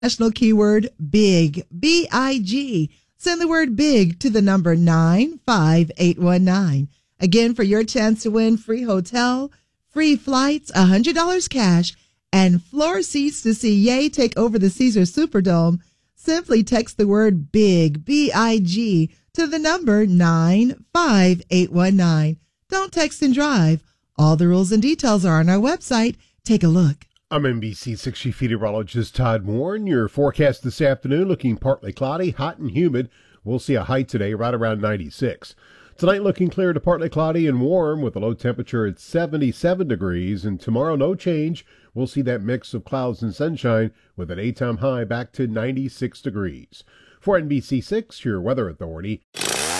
National keyword BIG, B-I-G. Send the word BIG to the number 95819. Again, for your chance to win free hotel, free flights, $100 cash, and floor seats to see Ye take over the Caesars Superdome, simply text the word BIG, B-I-G, to the number 95819. Don't text and drive. All the rules and details are on our website. Take a look. I'm NBC6 Chief Meteorologist Todd Warren. Your forecast this afternoon looking partly cloudy, hot and humid. We'll see a high today right around 96. Tonight looking clear to partly cloudy and warm with a low temperature at 77 degrees. And tomorrow no change. We'll see that mix of clouds and sunshine with a daytime high back to 96 degrees. For NBC6, your weather authority.